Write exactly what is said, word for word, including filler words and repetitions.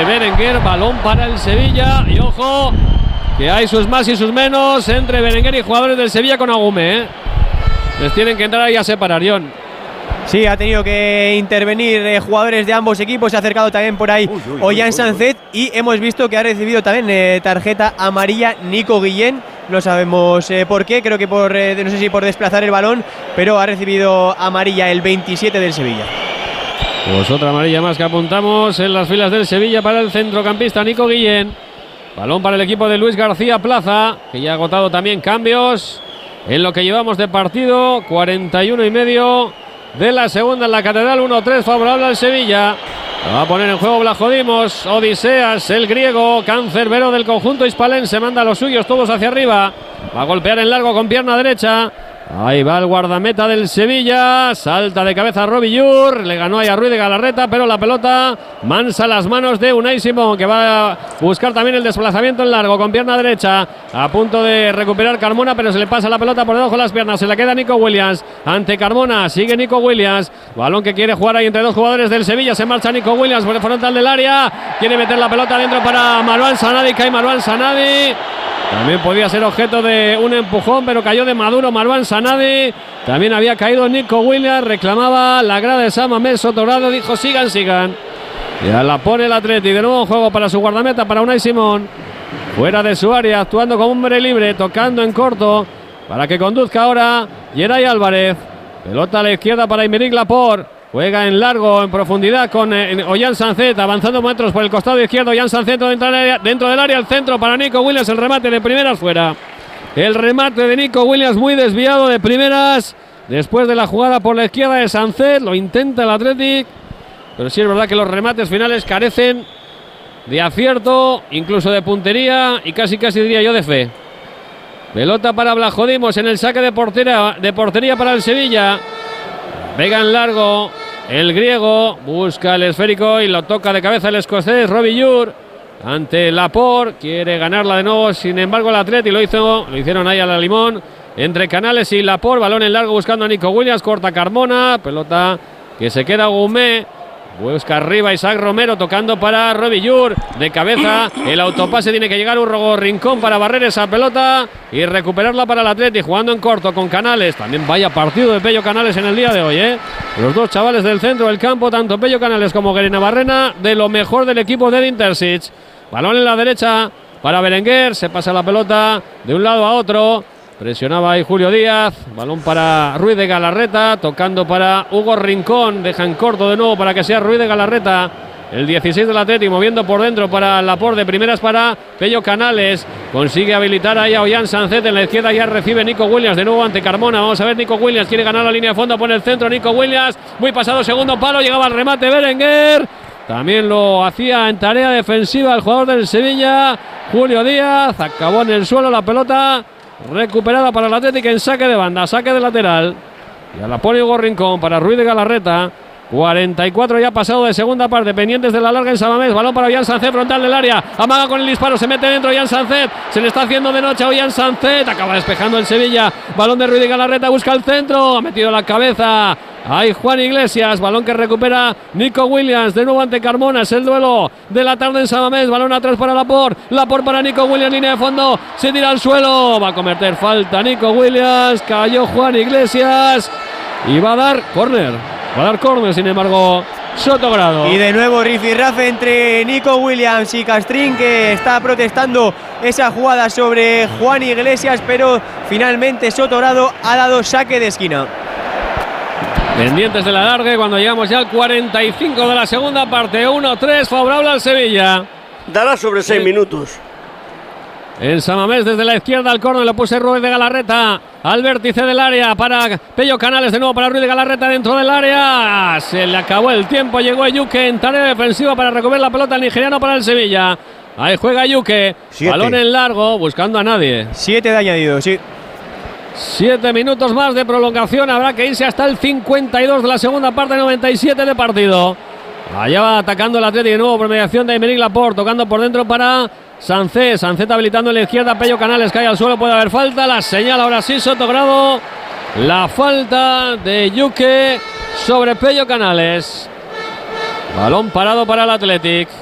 de Berenguer, balón para el Sevilla. Y ojo, que hay sus más y sus menos entre Berenguer y jugadores del Sevilla con Agume, ¿eh? Les tienen que entrar ahí a separar, John. Sí, ha tenido que intervenir eh, jugadores de ambos equipos. Se ha acercado también por ahí Ollán Sánchez y hemos visto que ha recibido también eh, tarjeta amarilla Nico Guillén. No sabemos eh, por qué, creo que por eh, no sé si por desplazar el balón, pero ha recibido amarilla el veintisiete del Sevilla. Pues otra amarilla más que apuntamos en las filas del Sevilla para el centrocampista Nico Guillén. Balón para el equipo de Luis García Plaza, que ya ha agotado también cambios en lo que llevamos de partido. cuarenta y uno y medio de la segunda en la Catedral, uno tres favorable al Sevilla. Lo va a poner en juego Blajodimos, Odiseas, el griego, cancerbero del conjunto hispalense, manda a los suyos todos hacia arriba. Va a golpear en largo con pierna derecha. Ahí va el guardameta del Sevilla, salta de cabeza a Robillur, le ganó ahí a Ruiz de Galarreta, pero la pelota mansa las manos de Unai Simón, que va a buscar también el desplazamiento en largo con pierna derecha, a punto de recuperar Carmona, pero se le pasa la pelota por debajo de las piernas, se la queda Nico Williams, ante Carmona, sigue Nico Williams, balón que quiere jugar ahí entre dos jugadores del Sevilla, se marcha Nico Williams por el frontal del área, quiere meter la pelota dentro para Marwan Sanadi, cae Marwan Sanadi. También podía ser objeto de un empujón, pero cayó de maduro Marwan Sanadi. También había caído Nico Williams, reclamaba la grada de San Mamés. Sotogrado dijo sigan, sigan. Ya la pone el Atleti, de nuevo juego para su guardameta, para Unai Simón. Fuera de su área, actuando como hombre libre, tocando en corto, para que conduzca ahora Yeray Álvarez. Pelota a la izquierda para Aymeric Laporte. Juega en largo, en profundidad con eh, Ollán Sánchez, avanzando metros por el costado izquierdo. Ollán Sánchez dentro del, área, dentro del área, el centro para Nico Williams, el remate de primeras fuera. El remate de Nico Williams muy desviado de primeras, después de la jugada por la izquierda de Sánchez, lo intenta el Athletic, pero sí es verdad que los remates finales carecen de acierto, incluso de puntería y casi casi diría yo de fe. Pelota para Blajodimos en el saque de portería, de portería para el Sevilla. Pega en largo el griego, busca el esférico y lo toca de cabeza el escocés Robillur ante Laporte, quiere ganarla de nuevo, sin embargo el Atleti lo hizo, lo hicieron ahí a la limón, entre Canales y Laporte, balón en largo buscando a Nico Williams, corta Carmona, pelota que se queda Gumé. Busca arriba Isaac Romero tocando para Robillur, de cabeza, el autopase tiene que llegar Urrogo Rincón para barrer esa pelota y recuperarla para el Atleti, jugando en corto con Canales. También vaya partido de Pello Canales en el día de hoy, ¿eh? Los dos chavales del centro del campo, tanto Pello Canales como Guerina Barrena, de lo mejor del equipo de Intersic. Balón en la derecha para Berenguer, se pasa la pelota de un lado a otro. Presionaba ahí Julio Díaz, balón para Ruiz de Galarreta, tocando para Hugo Rincón, deja en corto de nuevo para que sea Ruiz de Galarreta, el dieciséis del Atleti, moviendo por dentro para Laporte, de primeras para Pello Canales, consigue habilitar ahí a Ollán Sánchez, en la izquierda ya recibe Nico Williams, de nuevo ante Carmona, vamos a ver, Nico Williams quiere ganar la línea de fondo, pone el centro Nico Williams, muy pasado, segundo palo, llegaba al remate Berenguer, también lo hacía en tarea defensiva el jugador del Sevilla, Julio Díaz, acabó en el suelo la pelota, recuperada para el Atlético en saque de banda, saque de lateral. Ya la pone Hugo Rincón para Ruiz de Galarreta. cuarenta y cuatro ya pasado de segunda parte, pendientes de la larga en San Mamés. Balón para Ollán Sánchez, frontal del área. Amaga con el disparo, se mete dentro Ollán Sánchez. Se le está haciendo de noche a Ollán Sánchez. Acaba despejando el Sevilla. Balón de Ruiz de Galarreta, busca el centro. Ha metido la cabeza. Ahí Juan Iglesias, balón que recupera Nico Williams, de nuevo ante Carmona, es el duelo de la tarde en San Mamés, balón atrás para Laporte, Laporte para Nico Williams, línea de fondo, se tira al suelo, va a cometer falta Nico Williams, cayó Juan Iglesias y va a dar córner, va a dar córner, sin embargo, Sotogrado. Y de nuevo rifirrafe entre Nico Williams y Castrín, que está protestando esa jugada sobre Juan Iglesias, pero finalmente Sotogrado ha dado saque de esquina. Pendientes de la largue cuando llegamos ya al cuarenta y cinco de la segunda parte, uno tres favorable al Sevilla. Dará sobre seis minutos. En San Mamés desde la izquierda al córner lo puse Ruiz de Galarreta al vértice del área para Pello Canales, de nuevo para Ruiz de Galarreta dentro del área. Se le acabó el tiempo, llegó Yuke en tarea defensiva para recoger la pelota al nigeriano para el Sevilla. Ahí juega Yuke, balón en largo buscando a nadie. Siete de añadido, sí. Siete minutos más de prolongación, habrá que irse hasta el cincuenta y dos de la segunda parte, noventa y siete de partido. Allá va atacando el Atlético de nuevo por mediación de Aymeric Laporte, tocando por dentro para Sánchez, Sánchez habilitando en la izquierda, Pello Canales cae al suelo, puede haber falta, la señala ahora sí Sotogrado, la falta de Yuke sobre Pello Canales. Balón parado para el Athletic.